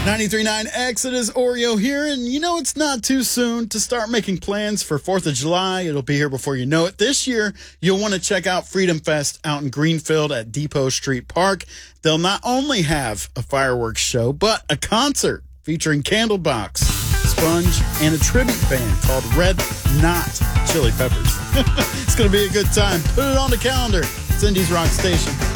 93.9 Exodus, Oreo here, and you know it's not too soon to start making plans for 4th of July. It'll be here before you know it. This year, you'll want to check out Freedom Fest out in Greenfield at Depot Street Park. They'll not only have a fireworks show, but a concert featuring Candlebox, Sponge, and a tribute band called Red Knot Chili Peppers. It's going to be a good time. Put it on the calendar. Cindy's Rock Station.